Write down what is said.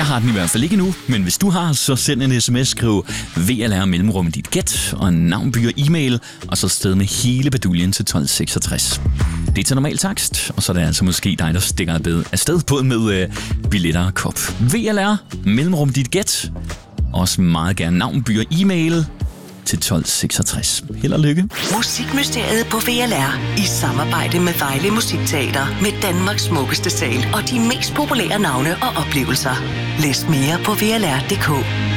Jeg har den i hvert fald ikke endnu, men hvis du har, så send en sms, skriv VLR mellemrum dit gæt og navn, by og e-mail, og så sted med hele baduljen til 1266. Det er til normal takst, og så er det altså måske dig, der stikker afsted både med billetter og kop. VLR mellemrum dit gæt, også meget gerne navn, by og e-mail til 1266. Held og lykke. Musikmysteriet på VLR i samarbejde med Vejle Musikteater med Danmarks smukkeste sal og de mest populære navne og oplevelser. Læs mere på VLR.dk.